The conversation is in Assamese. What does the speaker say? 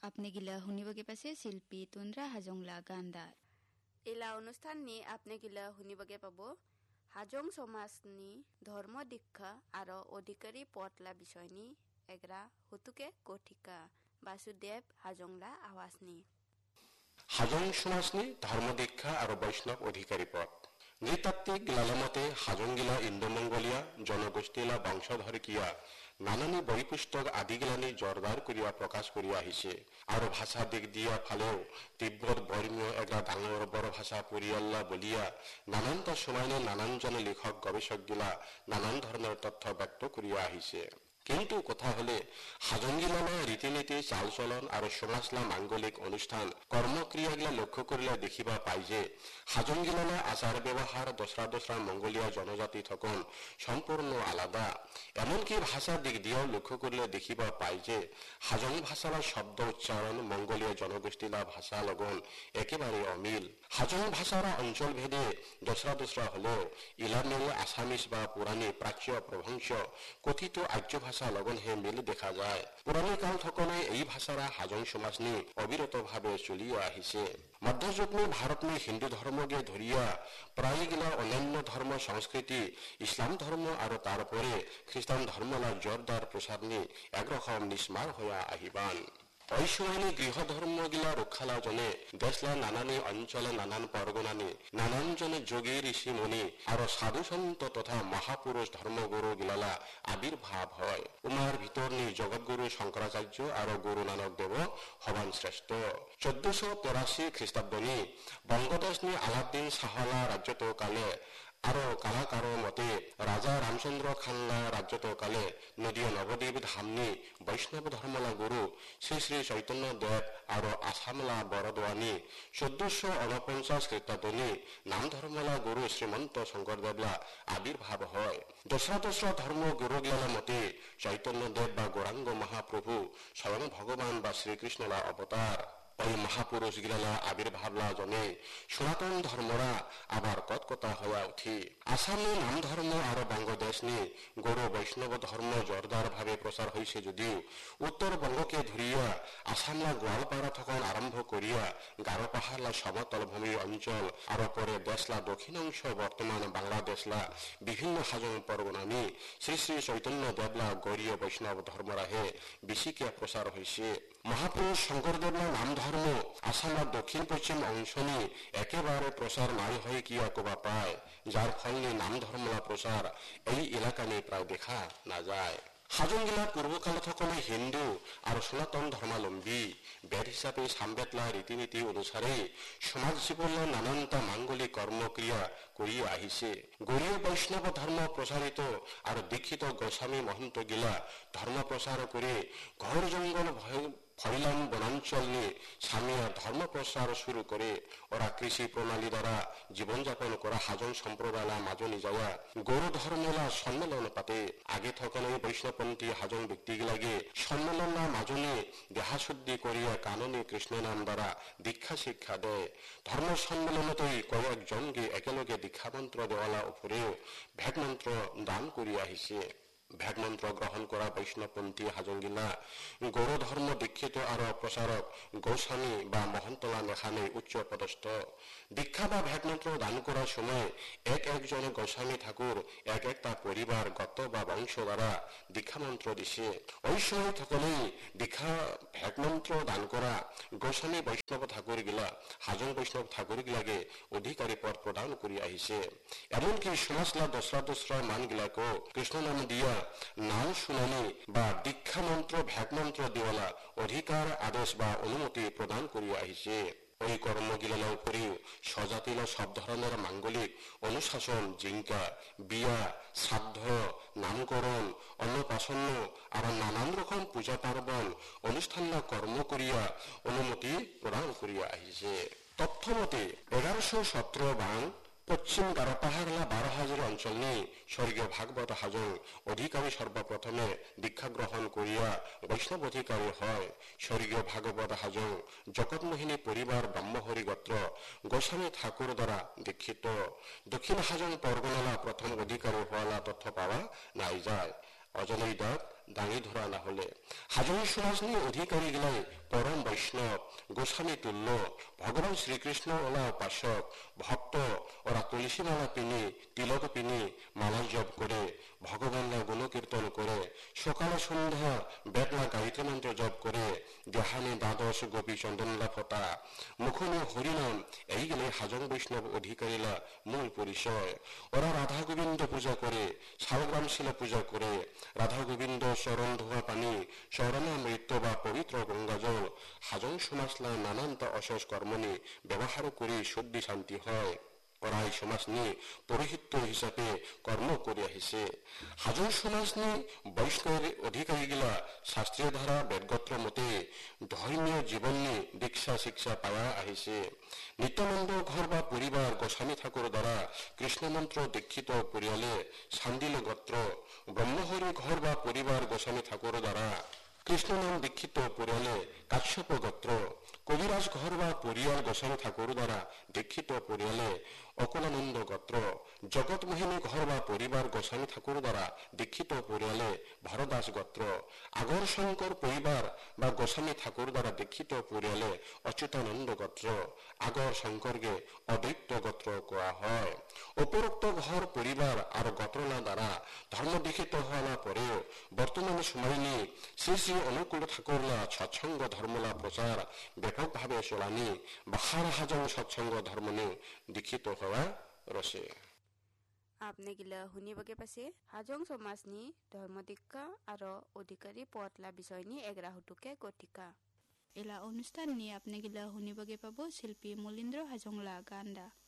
আপনি গিলা শুনিবগে পাছে শিল্পী তুন্দ্রা হাজংলা গান্দা এলা অনুষ্ঠাননি আপনি গিলা শুনিবগে পাব হাজং সমাজনি ধর্ম দীক্ষা আর অধিকারী পটলা বিষয়নি এগরা হুতুকে কঠিকা বাসুদেব হাজংলা আওয়াজনি হাজং সমাজনি ধর্ম দীক্ষা আর বৈষ্ণৱ অধিকারী পদ নৃতাত্ত্বিক গিলামতে হাজংগিলা ইন্দোমঙ্গোলিয়া জনগোষ্ঠীলা বংশধর কিয়া নানানি বই পুস্তক আদিগিলানি জোরদার করিয়া প্রকাশ করিয়া আহিছে আর ভাষা দিক দিয়া ফালেও তিব্বত বর্মীয় এগা ডাঙর বড় ভাষা পরিয়াল্লা বলিয়া নানানটা সময়নে নানানজনে লেখক গবেষক গিলা নানান ধরনের তথ্য ব্যক্ত করিয়া আহিছে কিন্তু কথা হলে হাজংগিলানা রীতিনীতি চালচলন আর সমাজলা মাঙ্গলিক অনুষ্ঠান কর্মক্রিয়াগুলা লক্ষ্য করিলে দেখিবা পাই যে হাজংগিলানা আচার ব্যবহার দোসরা দোসরা মঙ্গোলিয়া জনজাতি থকন সম্পূর্ণ আলাদা এমনকি ভাষার দিক দিয়েও লক্ষ্য করিলে দেখিবা পাই যে হাজং ভাষালা শব্দ উচ্চারণ মঙ্গোলিয়া জনগোষ্ঠীলা ভাষা লগন একেবারে অমিল হাজং ভাষারা অঞ্চল ভেদে দোসরা দোসরা হলেও ইলামিল আসামিস বা পুরানি প্রাচ্য প্রভংশ কথিত আর্য ভাষা লগন হে মিল দেখা যায় পুরানি কাল থকনে এই ভাষারা হাজং সমাজনি অবিরত ভাবে চলিয়া আহিছে মধ্যযুগনি ভারতনি হিন্দু ধর্মকে ধরিয়া প্রায়গিলা অন্যান্য ধর্ম সংস্কৃতি ইসলাম ধর্ম আর তারপরে খ্রিস্টান ধর্মলা জোরদার প্রসারনি একরকম নিস্মার হইয়া আহিবান ওই সময়নি গৃহ ধর্মগিলা রক্ষালা জনে দেশলা নানানি অঞ্চলে নানান পরগনানি নানান জনে যোগী ঋষি মুনি আর সাধু সন্ত তথা মহাপুরুষ ধর্মগুরু গিলালা আবির্ভাব হয় উমার ভিতরনি জগৎগুরু শঙ্করাচার্য আর গুরু নানক দেব হবান শ্রেষ্ঠ 1483 খ্রিস্টাব্দনি বঙ্গদেশনি আলাউদ্দিন শাহলা রাজ্যত কালে আর কালাকারো মতে রাজা রামচন্দ্র খানলা রাজ্যত কালে নদীয় নবদ্বীপ ধামনি বৈষ্ণব ধর্মলা গুরু শ্রী শ্রী চৈতন্য দেব আর আসামলা বরদোয়ানি 1449 খ্রিস্টাব্দনি নাম ধর্মলা গুরু শ্রীমন্ত শঙ্করদেবলা আবির্ভাব হয় দোসরা দোসরা ধর্ম গুরুগিলা মতে চৈতন্য দেব বা গৌরাঙ্গ মহাপ্রভু স্বয়ং ভগবান বা শ্রীকৃষ্ণলা অবতার ওই মহাপুরুষ গিলালা আবির্ভাবলা জনে সনাতন ধর্মরা আবার কতকতা হইয়া উঠি আসামে নাম ধর্ম আর বাংলাদেশ নিয়ে গৌর বৈষ্ণব ধর্ম জোরদার ভাবে প্রচার হয়েছে যদিও উত্তরবঙ্গকে ধরিয়া আসামলা গোয়ালপাড়া তখন আরম্ভ করিয়া গারো পাহাড়লা সমতল ভূমি অঞ্চল আর পরে দেশলা দক্ষিণাংশ বর্তমান বাংলাদেশলা বিভিন্ন হাজং পরগনানি শ্রী শ্রী চৈতন্য দেবলা গৌরীয় বৈষ্ণব ধর্মরাহে বেশিকে প্রচার হয়েছে মহাপুরুষ শঙ্করদেবলা নাম ধর্ম আসামের দক্ষিণ পশ্চিম অংশ নিয়ে একেবারে প্রসার নাই হয়ে কিয়া কবা পায় যার ফল নিয়ে নাম ধর্মলা প্রসার এই এলাকা নিয়ে প্রায় দেখা না যায় হাজংগিলা পূর্বকাল থকনে হিন্দু আর সনাতন ধর্মালম্বী বেদ হিসাবে সামবেদলা রীতিনীতি অনুসারে সমাজ জীবনের নানানটা মাঙ্গলিক কর্মক্রিয়া করিয়া আহিছে গৌরীয় বৈষ্ণব ধর্ম প্রসারিত আর দীক্ষিত গোস্বামী মহন্ত গিলা ধর্ম প্রসার করে ঘর জঙ্গল ফরিলাম বনাঞ্চল নিয়ে সামিয়া ধর্ম প্রসার শুরু করে ওরা কৃষি প্রণালী দ্বারা জীবনযাপন করা হাজং সম্প্রদায়লা মাজনি যাওয়া গৌর ধর্মলা সম্মেলন পাতে আগে থকনে বৈষ্ণবপন্থী হাজং ব্যক্তিগিলাগে সম্মেলনলা মাজনি দেহাশুদ্ধি করিয়া কাননী কৃষ্ণ নাম দ্বারা দীক্ষা শিক্ষা দেয় ধর্ম সম্মেলনতেই কয়েকজনকে একেলগে দীক্ষা মন্ত্র দেওয়ালা উপরেও ভেদ মন্ত্র দান করিয়া আহিছে ভেদ মন্ত্র গ্রহণ করা বৈষ্ণবপন্থী হাজংগিলা গৌর ধর্ম দীক্ষিত আর প্রচারক গোস্বামী বা মহন্তলা নেখানে উচ্চ পদস্থ দীক্ষা বা ভেদ মন্ত্র দান করার সময় একজন গোস্বামী ঠাকুর একটা পরিবার গত বা বংশ দ্বারা দীক্ষা মন্ত্র দিছে ওই সময় সকলেই দীক্ষা ভেদ মন্ত্র দান করা গোস্বামী বৈষ্ণব ঠাকুর গিলা হাজং বৈষ্ণব ঠাকুর গিলাকে অধিকারী পদ প্রদান করি আহিছে এমনকি সমাজলা দোসরা দোসরা মান গিলাকে কৃষ্ণ নাম দিয়া নাম শুনানি বা দীক্ষা মন্ত্র ভেদ মন্ত্র দেওয়ালা অধিকার আদেশ বা অনুমতি প্রদান করিয়া আহিছে ওই কর্মগিলার উপরেও স্বজাতিলা সব ধরনের মাঙ্গলিক অনুশাসন জিঙ্কা বিয়া শ্রাদ্ধ নামকরণ অন্নপ্রাশন্ন আর নানান রকম পূজা পার্বণ অনুষ্ঠানলা কর্ম করিয়া অনুমতি প্রদান করিয়া আহিছে তথ্য মতে 1117 বাং পশ্চিম গারো পাহাড়লা 12,000 অঞ্চল নিয়ে স্বর্গীয় ভাগবত হাজং অধিকারী সর্বপ্রথমে দীক্ষা গ্রহণ করিয়া বৈষ্ণব অধিকারী হয় স্বর্গীয় ভাগবত হাজং জগৎমোহিনী পরিবার ব্রহ্মহরি গোত্র গোস্বামী ঠাকুর দ্বারা দীক্ষিত দক্ষিণ হাজং পরগনালা প্রথম অধিকারী হওয়ালা তথ্য পাওয়া নাই যায় অজনই দাস দাঙি ধৰা নহলে হাজং সমাজনি অধিকাৰীগিলাই পৰম বৈষ্ণৱ গোস্বামী তুল্য ভগৱান শ্ৰীকৃষ্ণ ওলা উপাসক ভক্ত ওরা তুলসী মালা পিনি তিলক পিনি মালা জপ করে ভগবানরা গুণকীর্তন করে সকাল সন্ধ্যা বেটলা গায়ত্রী মন্ত্র জপ করে দেহানে দ্বাদশ গোপী চন্দনলা ফটা মুখনে হরিনাম এইগুলো হাজং বৈষ্ণব অধিকারীলা মূল পরিচয় ওরা রাধা গোবিন্দ পূজা করে শালগ্রাম শিলা পূজা করে রাধা গোবিন্দ চরণ ধোয়া পানি চরণামৃত বা পবিত্র গঙ্গাজল হাজং সমাজলা নানানটা অশেষ কর্মনি ব্যবহার করে শুদ্ধি শান্তি হয় ওরা এই সমাজনি পৌরোহিত্য হিসাবে কর্ম করে আহিছে হাজং সমাজনি বৈষ্ণবের অধিকারীগিলা শাস্ত্রীয় ধারা বেদগোত্র মতে ধর্মীয় জীবনী দীক্ষা শিক্ষা পাওয়া আহিছে নিত্যানন্দ ঘর বা পরিবার গোস্বামী ঠাকুর দ্বারা কৃষ্ণমন্ত্র দীক্ষিত পরিয়ালে সান্দিল গোত্র ব্রহ্মহরি ঘর বা পরিবার গোস্বামী ঠাকুর দ্বারা কৃষ্ণনাম দীক্ষিত পরিয়ালে কাশ্যপ গোত্র কবিরাজ ঘর বা পরিয়াল গোস্বামী ঠাকুর দ্বারা দীক্ষিত পরিয়ালে অকুলানন্দ গোত্র জগৎ মোহিনী ঘর বা পরিবার গোস্বামী ঠাকুর দ্বারা দীক্ষিত পরিয়ালে ভরদাস গোত্র আগর শঙ্কর পরিবার বা গোস্বামী ঠাকুর দ্বারা দীক্ষিত পরিয়ালে অচ্যুতানন্দ গোত্র আগর শঙ্করকে অদ্বৈত গোত্র কোয়া হয় উপরোক্ত ঘর পরিবার আর গোত্রলা দ্বারা ধর্ম দীক্ষিত হওয়া পরেও বর্তমানে সময়নি শ্রী শ্রী অনুকূল ঠাকুরলা সৎসঙ্গ ধর্মলা প্রচার ব্যাপকভাবে চলানি বাহার হাজং সৎসঙ্গ ধর্মনি দীক্ষিত হওয়া রসে আপনি গিলা শুনিবগে পাছে হাজং সমাজনি ধর্ম দীক্ষা আর অধিকারী পদলা বিষয়নি এগরা হুটুকে গঠিকা এলা অনুষ্ঠান নি আপনি গিলা শুনিবগে পাব শিল্পী মলিন্দ্র হাজংলা গান্দা